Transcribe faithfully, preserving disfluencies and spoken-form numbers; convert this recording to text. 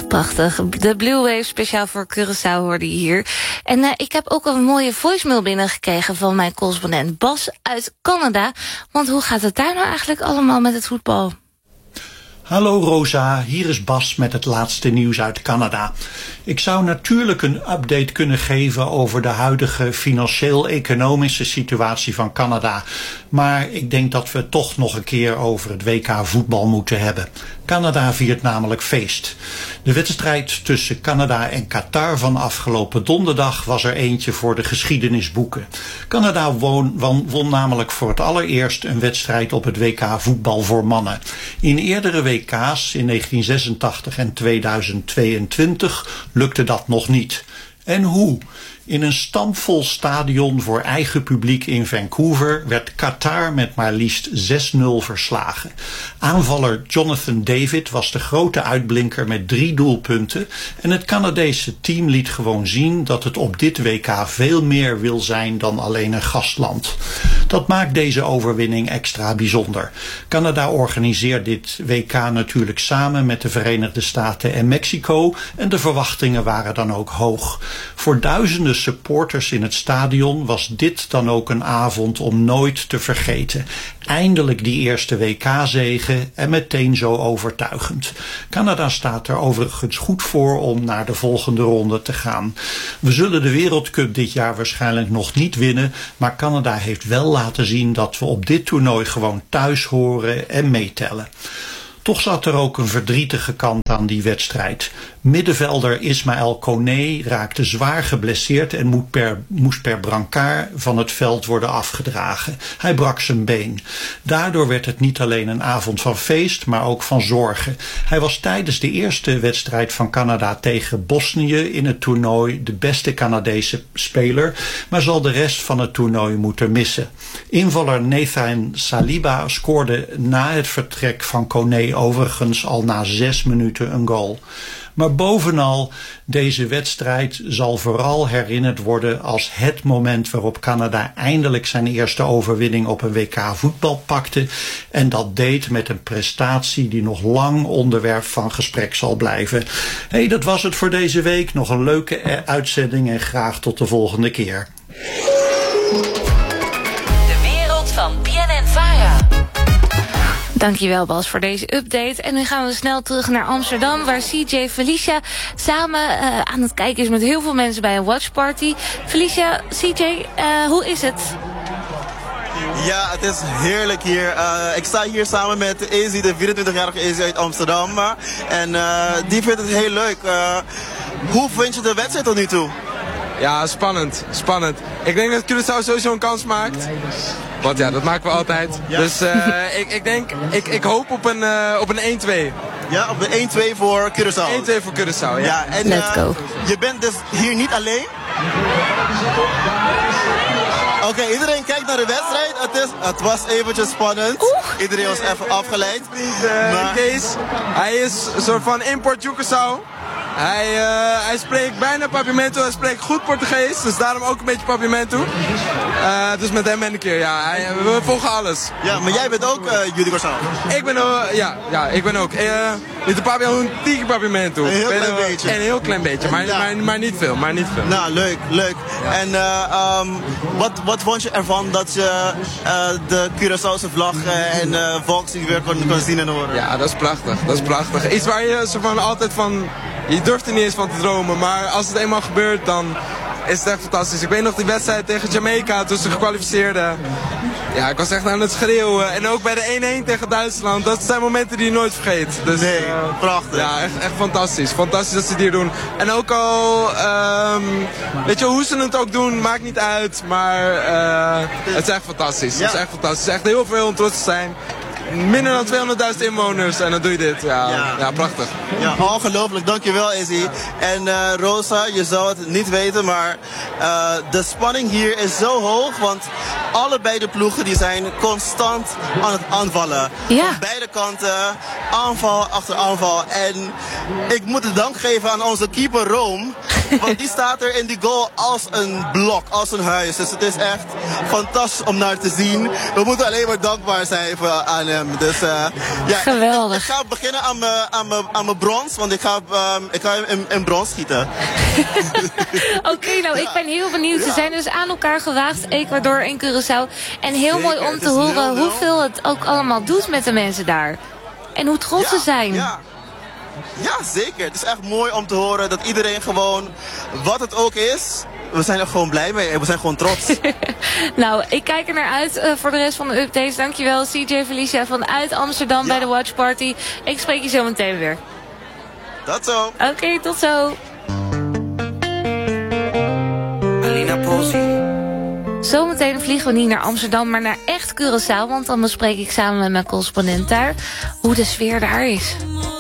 Prachtig. De Blue Wave speciaal voor Curaçao hoorde je hier. En uh, ik heb ook een mooie voicemail binnengekregen van mijn correspondent Bas uit Canada. Want hoe gaat het daar nou eigenlijk allemaal met het voetbal? Hallo Rosa, hier is Bas met het laatste nieuws uit Canada. Ik zou natuurlijk een update kunnen geven over de huidige financieel-economische situatie van Canada. Maar ik denk dat we het toch nog een keer over het W K voetbal moeten hebben. Canada viert namelijk feest. De wedstrijd tussen Canada en Qatar van afgelopen donderdag was er eentje voor de geschiedenisboeken. Canada won, won, won namelijk voor het allereerst een wedstrijd op het W K voetbal voor mannen. In eerdere W K's in negentien zesentachtig en tweeduizend tweeëntwintig lukte dat nog niet. En hoe? In een stampvol stadion voor eigen publiek in Vancouver werd Qatar met maar liefst zes nul verslagen. Aanvaller Jonathan David was de grote uitblinker met drie doelpunten en het Canadese team liet gewoon zien dat het op dit W K veel meer wil zijn dan alleen een gastland. Dat maakt deze overwinning extra bijzonder. Canada organiseert dit W K natuurlijk samen met de Verenigde Staten en Mexico en de verwachtingen waren dan ook hoog. Voor duizenden supporters in het stadion was dit dan ook een avond om nooit te vergeten. Eindelijk die eerste W K-zege en meteen zo overtuigend. Canada staat er overigens goed voor om naar de volgende ronde te gaan. We zullen de Wereldcup dit jaar waarschijnlijk nog niet winnen, maar Canada heeft wel laten zien dat we op dit toernooi gewoon thuis horen en meetellen. Toch zat er ook een verdrietige kant aan die wedstrijd. Middenvelder Ismaël Koné raakte zwaar geblesseerd en moet per, moest per brancard van het veld worden afgedragen. Hij brak zijn been. Daardoor werd het niet alleen een avond van feest, maar ook van zorgen. Hij was tijdens de eerste wedstrijd van Canada tegen Bosnië in het toernooi de beste Canadese speler, maar zal de rest van het toernooi moeten missen. Invaller Nathan Saliba scoorde na het vertrek van Koné overigens al na zes minuten een goal. Maar bovenal, deze wedstrijd zal vooral herinnerd worden als het moment waarop Canada eindelijk zijn eerste overwinning op een W K voetbal pakte. En dat deed met een prestatie die nog lang onderwerp van gesprek zal blijven. Hé, hey, dat was het voor deze week. Nog een leuke uitzending en graag tot de volgende keer. De wereld van B N N-Vara. Dankjewel Bas voor deze update. En nu gaan we snel terug naar Amsterdam, waar C J Felicia samen uh, aan het kijken is met heel veel mensen bij een watchparty. Felicia, C J, uh, hoe is het? Ja, het is heerlijk hier. Uh, ik sta hier samen met Izzy, de vierentwintigjarige Izzy uit Amsterdam. En uh, die vindt het heel leuk. Uh, hoe vind je de wedstrijd tot nu toe? Ja, spannend. Spannend. Ik denk dat Curaçao sowieso een kans maakt. Want ja, dat maken we altijd. Ja. Dus uh, ik, ik denk, ik, ik hoop op een, uh, op een één twee. Ja, op de één twee voor Curaçao. één twee voor Curaçao, ja. ja en, Let's go. Uh, je bent dus hier niet alleen? Oké, okay, iedereen kijkt naar de wedstrijd. Het, is, het was eventjes spannend. Oeh. Iedereen was even afgeleid. Uh, maar... Kees, hij is een soort van import Curaçao. Hij, uh, hij spreekt bijna Papiamento, hij spreekt goed Portugees, dus daarom ook een beetje Papiamento. Uh, dus met hem ben ik hier, ja, hij, we volgen alles. Ja, maar jij bent ook uh, Judy Corsano? Ik ben, uh, ja, ja, ik ben ook. Uh, met de Papiamento, een tige Papiamento. Een heel ben, klein uh, beetje. Een heel klein beetje, maar, ja. maar, maar niet veel, maar niet veel. Nou, leuk, leuk. Ja. En uh, um, wat, wat vond je ervan dat je uh, de Curaçaose vlag uh, en uh, volkslied weer kon, kon zien en horen? Ja, dat is prachtig, dat is prachtig. Iets waar je zo van altijd van... Je durft er niet eens van te dromen, maar als het eenmaal gebeurt, dan is het echt fantastisch. Ik weet nog die wedstrijd tegen Jamaica, toen ze gekwalificeerden. Ja, ik was echt aan het schreeuwen. En ook bij de één één tegen Duitsland, dat zijn momenten die je nooit vergeet. Dus, nee, uh, prachtig. Ja, echt, echt fantastisch. Fantastisch dat ze het hier doen. En ook al, um, weet je, hoe ze het ook doen, maakt niet uit. Maar uh, het is echt fantastisch. Ja. Het is echt fantastisch. Het is echt heel veel om trots te zijn. Minder dan tweehonderdduizend inwoners en dan doe je dit. Ja, ja. ja prachtig. Ja, ongelooflijk. Dankjewel, Izzy. En uh, Rosa, je zou het niet weten, maar uh, de spanning hier is zo hoog, want allebei de ploegen die zijn constant aan het aanvallen. Ja. Aan beide kanten, aanval achter aanval. En ik moet de dank geven aan onze keeper Rome. Want die staat er in die goal als een blok, als een huis. Dus het is echt fantastisch om naar te zien. We moeten alleen maar dankbaar zijn voor, aan hem. Dus, uh, ja, geweldig. Ik, ik ga beginnen aan mijn, aan mijn, aan mijn brons, want ik ga, um, ik ga hem in, in brons schieten. Oké, okay, nou ik ben heel benieuwd. Ze zijn dus aan elkaar gewaagd, Ecuador en Curaçao. En heel Zeker, mooi om het te is horen nul nul. hoeveel het ook allemaal doet met de mensen daar. En hoe trots ze zijn. Ja. Ja, zeker. Het is echt mooi om te horen dat iedereen gewoon, wat het ook is, we zijn er gewoon blij mee en we zijn gewoon trots. Nou, ik kijk er naar uit uh, voor de rest van de updates. Dankjewel, C J Felicia vanuit Amsterdam Ja. bij de Watch Party. Ik spreek je zo meteen weer. Dat zo. Oké, okay, tot zo. Alina Pozzi. Zometeen vliegen we niet naar Amsterdam, maar naar echt Curaçao. Want dan bespreek ik samen met mijn correspondent daar hoe de sfeer daar is.